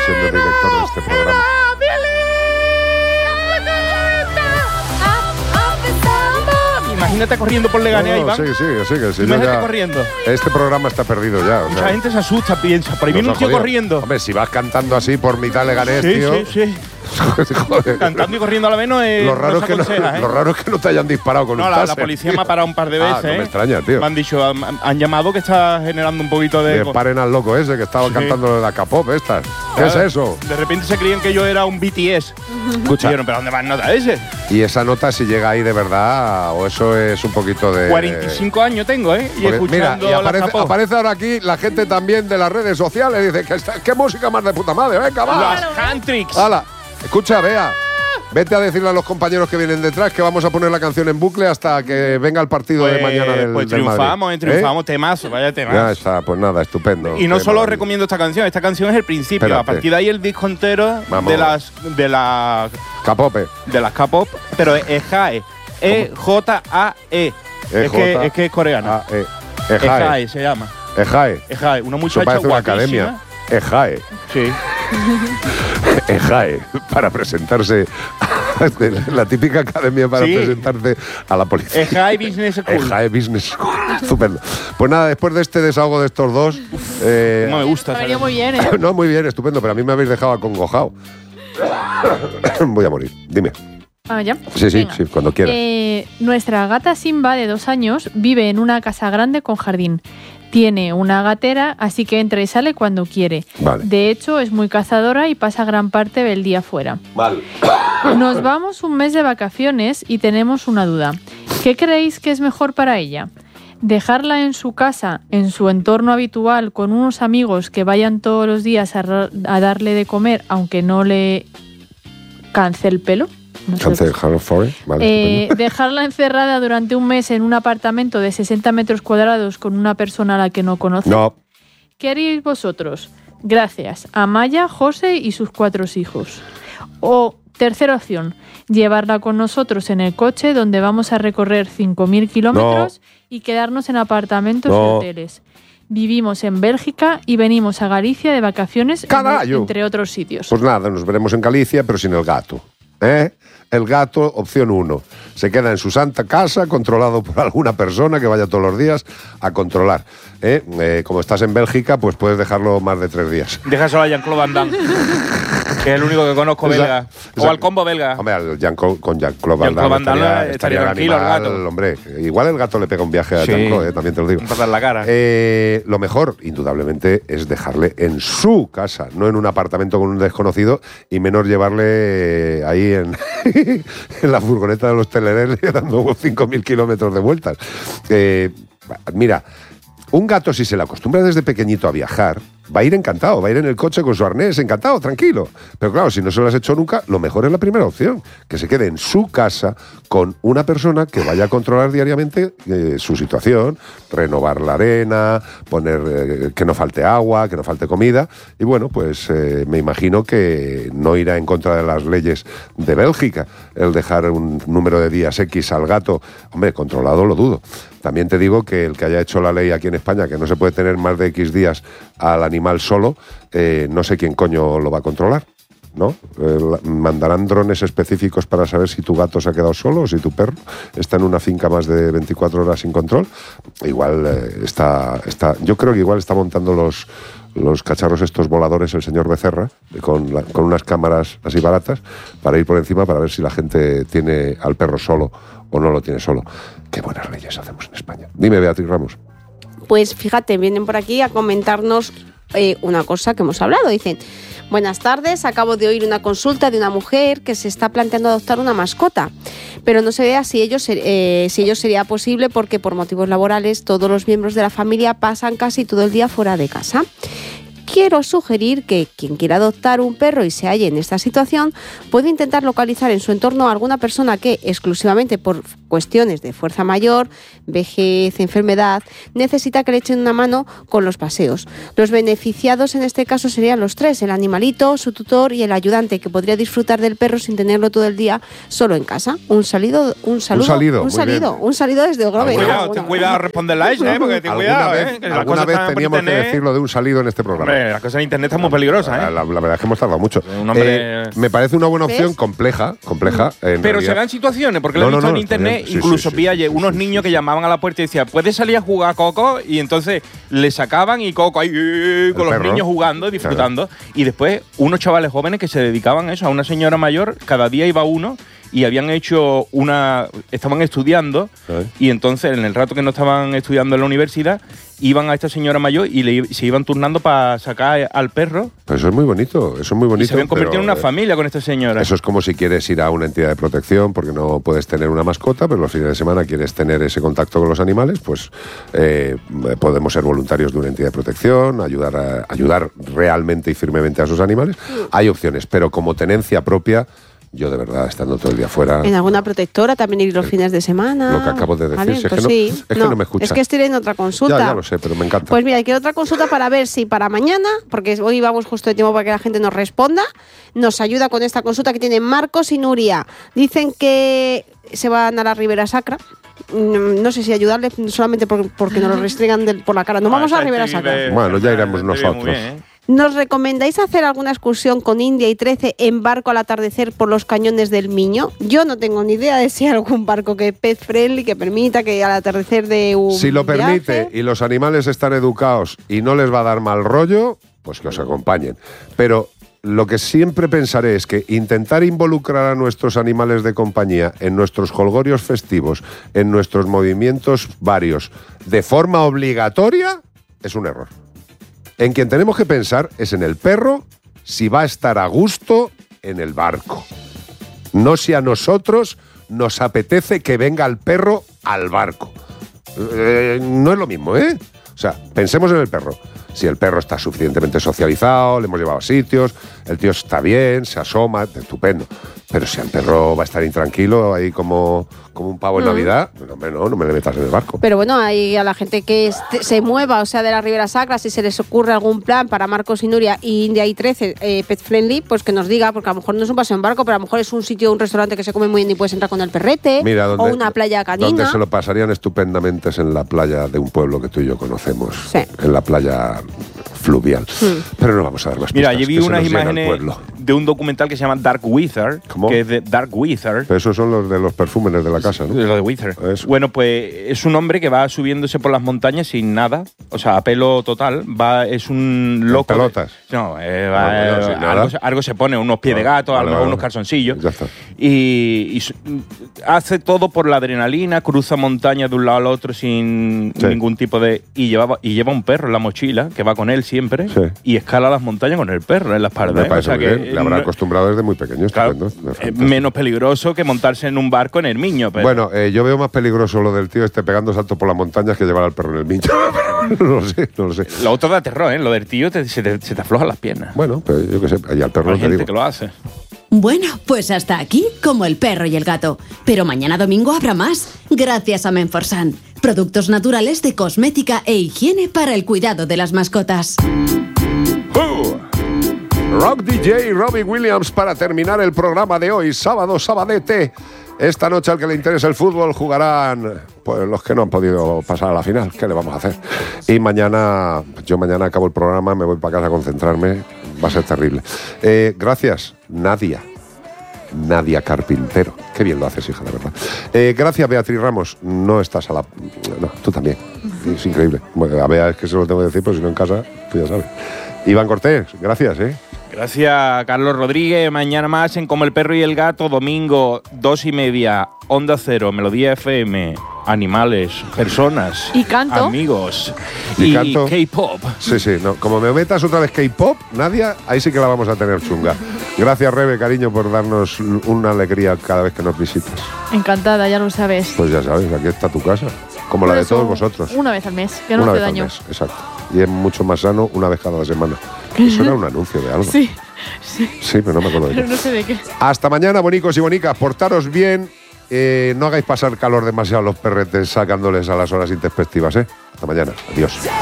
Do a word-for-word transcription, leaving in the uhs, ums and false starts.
siendo director de este programa. Imagínate corriendo por Leganés, no, no, Iván. Sí, sí, sí, que si Imagínate ya, corriendo. Este programa está perdido ya. O Mucha sea, gente se asusta, piensa. Por ahí viene un tío jodido. corriendo. Hombre, si vas cantando así por mitad Leganés, sí, tío. Sí, sí, Joder. Cantando y corriendo a la vez no es. Lo raro, no es que no, aconseja, ¿eh? lo raro es que no te hayan disparado con no, un la, taser. la policía me ha parado un par de veces. Ah, no me ¿eh? extraña, tío. Me han dicho, han, han llamado que está generando un poquito de. Que paren al loco ese que estaba Sí. cantando la K-pop estas. ¿Qué Claro, es eso? De repente se creían que yo era un B T S. Escucha. Dijeron, ¿pero dónde va la nota ese? Y esa nota si llega ahí de verdad o eso es un poquito de… cuarenta y cinco años tengo, ¿eh? Y Porque, mira, escuchando y aparece, la K-pop. aparece ahora aquí la gente también de las redes sociales. Dice, ¿qué, qué música más de puta madre? Venga, va. Las Handtricks. Hala, escucha, vea. Vete a decirle a los compañeros que vienen detrás que vamos a poner la canción en bucle hasta que venga el partido Pues, de mañana del, pues del triunfamos, Madrid. eh, triunfamos, temazo, vaya ¿Eh? temazo. Ya está, pues nada, estupendo. Y no Qué solo maravilla. recomiendo esta canción, esta canción es el principio. Espérate. A partir de ahí el disco entero Vamos. de las de las Capope. de las K-pop, pero es Jae, E J A E. Es que es que es coreana. Ah, eh, Es Ejae. Jae se llama. Ejae. Es Jae, una Eso muchacha parece una guapísima. academia. Ejae. Sí. Ejae. Para presentarse. La típica academia para Sí. presentarse a la policía. Ejae Business School. Ejae Business School. Estupendo. Pues nada, después de este desahogo de estos dos. eh, No me gusta. Me ha esa venido muy canción. bien, ¿eh? no, muy bien, estupendo, pero a mí me habéis dejado acongojado. Voy a morir. Dime. Ah, ¿ya? Sí, sí, Venga. sí, cuando quieras. Eh, nuestra gata Simba, de dos años, vive en una casa grande con jardín. Tiene una gatera, así que entra y sale cuando quiere. Vale. De hecho, es muy cazadora y pasa gran parte del día fuera. Mal. Nos vamos un mes de vacaciones y tenemos una duda. ¿Qué creéis que es mejor para ella? ¿Dejarla en su casa, en su entorno habitual, con unos amigos que vayan todos los días a, ra- a darle de comer, aunque no le canse el pelo? No sé. Cáncer Harold Forest. Vale, Eh, estupendo. dejarla encerrada durante un mes en un apartamento de sesenta metros cuadrados con una persona a la que no conoce. No. ¿Qué haríais vosotros? Gracias. Amaya, José y sus cuatro hijos. O, tercera opción, llevarla con nosotros en el coche donde vamos a recorrer cinco mil kilómetros y quedarnos en apartamentos No. y hoteles. Vivimos en Bélgica y venimos a Galicia de vacaciones, en- ¡Carallo! entre otros sitios. Pues nada, nos veremos en Galicia, pero sin el gato. ¿Eh? El gato, opción uno. Se queda en su santa casa, controlado por alguna persona que vaya todos los días a controlar. ¿Eh? Eh, como estás en Bélgica, pues puedes dejarlo más de tres días. Déjaselo a Jean-Claude Van Damme, que es el único que conozco Esa- belga. esa- O al combo belga. Hombre, al Jean-Claude- con Jean-Claude Van Jean-Claude Damme Van Damme estaría, estaría estaría el tranquilo el animal, gato. hombre. Igual el gato le pega un viaje a Sí. Jean-Claude, eh, también te lo digo. Un patada en la cara. Eh, lo mejor, indudablemente, es dejarle en su casa, no en un apartamento con un desconocido, y menos llevarle ahí en, en la furgoneta de los telereles dando cinco mil kilómetros de vueltas. Eh, mira, un gato, si se le acostumbra desde pequeñito a viajar, va a ir encantado, va a ir en el coche con su arnés, encantado, tranquilo. Pero claro, si no se lo has hecho nunca, lo mejor es la primera opción, que se quede en su casa con una persona que vaya a controlar diariamente eh, su situación, renovar la arena, poner eh, que no falte agua, que no falte comida. Y bueno, pues eh, me imagino que no irá en contra de las leyes de Bélgica el dejar un número de días X al gato. Hombre, controlado lo dudo. También te digo que el que haya hecho la ley aquí en España, que no se puede tener más de X días al animal solo, eh, no sé quién coño lo va a controlar, ¿no? Eh, la- mandarán drones específicos para saber si tu gato se ha quedado solo o si tu perro está en una finca más de veinticuatro horas sin control. Igual eh, está, está… Yo creo que igual está montando los… los cacharros estos voladores el señor Becerra, con, la- con unas cámaras así baratas, para ir por encima para ver si la gente tiene al perro solo o no lo tiene solo. Qué buenas leyes hacemos en España. Dime, Beatriz Ramos. Pues fíjate, vienen por aquí a comentarnos eh, una cosa que hemos hablado. Dicen, buenas tardes, acabo de oír una consulta de una mujer que se está planteando adoptar una mascota, pero no se vea si ello, ser- eh, si ello sería posible porque por motivos laborales todos los miembros de la familia pasan casi todo el día fuera de casa. Quiero sugerir que quien quiera adoptar un perro y se halle en esta situación puede intentar localizar en su entorno a alguna persona que, exclusivamente por cuestiones de fuerza mayor, vejez, enfermedad, necesita que le echen una mano con los paseos. Los beneficiados en este caso serían los tres, el animalito, su tutor y el ayudante, que podría disfrutar del perro sin tenerlo todo el día solo en casa. Un salido, un saludo, un salido, un salido, un salido desde Ogrove. Cuidado, ten cuidado a responder la ¿eh? Porque ten cuidado, vez, ¿eh? Que alguna vez teníamos que decirlo de un salido en este programa. Hombre, las cosas en internet están muy peligrosas, ¿eh? La, la verdad es que hemos tardado mucho. Un hombre... Eh, me parece una buena opción, ¿ves? compleja, compleja. En Pero realidad. se dan situaciones, porque lo No, he no, visto no, en internet, está bien. Sí, incluso sí, sí, vi sí, ayer sí, unos sí, niños sí. que llamaban a la puerta y decían, ¿puedes salir a jugar a Coco? Y entonces le sacaban y Coco ahí eh, con los perro. niños jugando y disfrutando. Y después unos chavales jóvenes que se dedicaban a eso, a una señora mayor, cada día iba uno y habían hecho una... estaban estudiando ¿Eh? y entonces en el rato que no estaban estudiando en la universidad iban a esta señora mayor y le, se iban turnando para sacar al perro. Pues eso es muy bonito, eso es muy bonito. Y se habían convertido en una pero, familia con esta señora. Eso es como si quieres ir a una entidad de protección porque no puedes tener una mascota, pero los fines de semana quieres tener ese contacto con los animales, pues eh, podemos ser voluntarios de una entidad de protección, ayudar, a, ayudar realmente y firmemente a esos animales. Hay opciones, pero como tenencia propia, yo de verdad, estando todo el día fuera... En alguna protectora también ir los fines de semana. Lo que acabo de decir, Vale, si es, pues que no, sí. es que no me escucha. Es que estoy en otra consulta. Ya, ya lo sé, pero me encanta. Pues mira, quiero otra consulta para ver si para mañana, porque hoy vamos justo de tiempo para que la gente nos responda, nos ayuda con esta consulta que tienen Marcos y Nuria. Dicen que se van a la Ribera Sacra. No sé si ayudarle solamente por, porque nos lo restringan del- por la cara. No vamos a la Ribera Sacra. Bueno, ya iremos nosotros. ¿Nos recomendáis hacer alguna excursión con India y trece en barco al atardecer por los cañones del Miño? Yo no tengo ni idea de si hay algún barco que pet friendly, que permita que al atardecer de un Si lo permite viaje... y los animales están educados y no les va a dar mal rollo, pues que os acompañen. Pero lo que siempre pensaré es que intentar involucrar a nuestros animales de compañía en nuestros jolgorios festivos, en nuestros movimientos varios, de forma obligatoria, es un error. En quien tenemos que pensar es en el perro, si va a estar a gusto en el barco. No si a nosotros nos apetece que venga el perro al barco. Eh, no es lo mismo, ¿eh? O sea, pensemos en el perro. Si el perro está suficientemente socializado, le hemos llevado a sitios, el tío está bien, se asoma, estupendo. Pero si el perro va a estar intranquilo ahí como, como un pavo en Mm. Navidad, no, hombre, no, no me le metas en el barco. Pero bueno, hay a la gente que este- se mueva, o sea, de la Ribera Sacra, si se les ocurre algún plan para Marcos y Nuria y India y trece eh, pet friendly, pues que nos diga, porque a lo mejor no es un paseo en barco, pero a lo mejor es un sitio, un restaurante que se come muy bien y puedes entrar con el perrete, Mira, donde, o una playa canina. Donde se lo pasarían estupendamente es en la playa de un pueblo que tú y yo conocemos. Sí. En la playa fluvial. Hmm. Pero no vamos a dar más Mira, pistas, yo vi que se unas nos llena el imágenes pueblo. de un documental que se llama Dark Wizard, ¿Cómo? que es de Dark Wizard. Pero esos son los de los perfúmenes de la casa, ¿no? Lo de Wizard. Eso. Bueno, pues es un hombre que va subiéndose por las montañas sin nada, o sea, a pelo total. Va, es un loco. de- pelotas? no, eh, va, No, no, eh, sin nada. algo, se- algo se pone, unos pies de Ah, gato, a vale, lo mejor vale. unos calzoncillos. Ya está. Y, y su- hace todo por la adrenalina, cruza montañas de un lado al otro sin Sí. ningún tipo de. Y, llevaba, y lleva un perro en la mochila que va con él siempre Sí. y escala las montañas con el perro en la espalda. Me ¿eh? parece O sea muy que, bien. Le habrá no- acostumbrado desde muy pequeño. Claro, Estupendo. es Fantástico. menos peligroso que montarse en un barco en el Miño. Pero Bueno, eh, yo veo más peligroso lo del tío este pegando saltos por las montañas que llevar al perro en el mincho. no lo sé, no lo sé. lo otro da terror, ¿eh? Lo del tío te- se, te, se te aflojan las piernas. Bueno, pero yo qué sé, ahí al perro Hay no te gente digo. que lo hace. Bueno, pues hasta aquí como el perro y el gato. Pero mañana domingo habrá más, gracias a Menforsan. Productos naturales de cosmética e higiene para el cuidado de las mascotas. Rock D J Robbie Williams para terminar el programa de hoy, sábado, sabadete. Esta noche al que le interesa el fútbol jugarán pues los que no han podido pasar a la final. ¿Qué le vamos a hacer? Y mañana, yo mañana acabo el programa, me voy para casa a concentrarme. Va a ser terrible. Eh, gracias, Nadia. Nadia Carpintero. Qué bien lo haces, hija, de verdad. Eh, gracias, Beatriz Ramos. No estás a la... No, tú también. Es increíble. Bueno, a Bea es que se lo tengo que decir, pero si no en casa, tú ya sabes. Iván Cortés, gracias, ¿eh? Gracias, Carlos Rodríguez. Mañana más en Como el perro y el gato, domingo, dos y media, Onda Cero, Melodía F M, animales, personas, Y canto. amigos Y y, canto. K-pop. Sí, sí, no. Como me metas otra vez K-pop, Nadia, ahí sí que la vamos a tener chunga. Gracias, Rebe, cariño, por darnos una alegría cada vez que nos visitas. Encantada, ya lo sabes. Pues ya sabes, aquí está tu casa. Como la Por de eso, todos vosotros. Una vez al mes, que no Una hace vez al daño. mes, exacto. Y es mucho más sano una vez cada semana. Eso era un anuncio de algo. Sí, sí, Sí, pero no me acuerdo de pero qué. no sé de qué. Hasta mañana, bonicos y bonicas. Portaros bien Eh, no hagáis pasar calor demasiado a los perretes sacándoles a las horas intempestivas, ¿eh? Hasta mañana. Adiós.